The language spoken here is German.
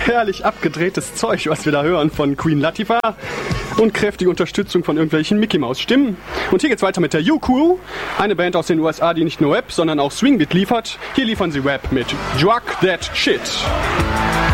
herrlich abgedrehtes Zeug, was wir da hören von Queen Latifah. Und kräftige Unterstützung von irgendwelchen Mickey-Maus-Stimmen. Und hier geht's weiter mit der U-Crew, eine Band aus den USA, die nicht nur Rap, sondern auch Swingbeat liefert. Hier liefern sie Rap mit Drug That Shit.